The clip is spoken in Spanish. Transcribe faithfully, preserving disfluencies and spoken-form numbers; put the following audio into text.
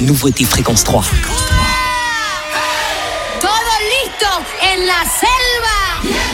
Nouveauté Fréquence trois. ¡Todo listo en la selva!